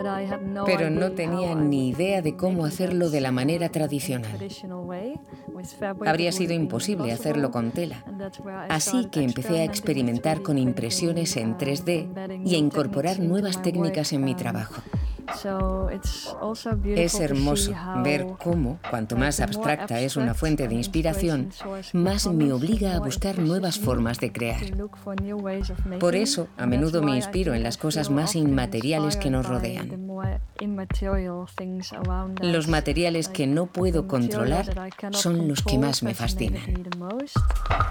pero no tenía ni idea de cómo hacerlo de la manera tradicional. Habría sido imposible hacerlo con tela. Así que empecé a experimentar con impresiones en 3D y a incorporar nuevas técnicas en mi trabajo. Es hermoso ver cómo, cuanto más abstracta es una fuente de inspiración, más me obliga a buscar nuevas formas de crear. Por eso, a menudo me inspiro en las cosas más inmateriales que nos rodean. Los materiales que no puedo controlar son los que más me fascinan.